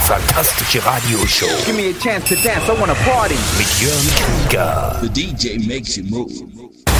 fantastische Radioshow. Give me a chance to dance, I wanna party. Mit Jörn Krieger. The DJ makes you move.